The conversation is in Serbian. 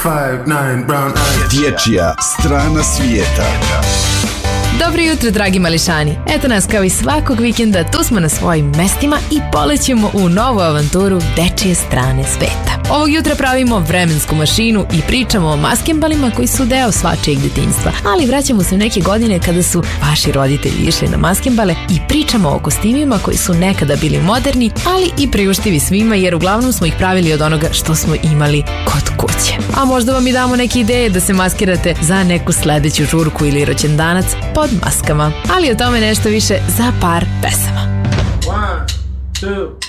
5'9" brown eyes. Dječja strana svijeta. Dobro jutro, dragi mališani. Eto nas kao i svakog vikenda, tu smo na svojim mestima i polećemo u novu avanturu Dečije strane sveta. Ovog jutra pravimo vremensku mašinu i pričamo o maskembalima koji su deo svačijeg detinjstva, ali vraćamo se u neke godine kada su vaši roditelji išli na maskembale i pričamo o kostimima koji su nekada bili moderni, ali i priuštivi svima, jer uglavnom smo ih pravili od onoga što smo imali kod kuće. A možda vam i damo neke ideje da se maskirate za neku sledeću žurku ili rođendanac pod maskama. Ali o tome nešto više za par pesama. 1, 2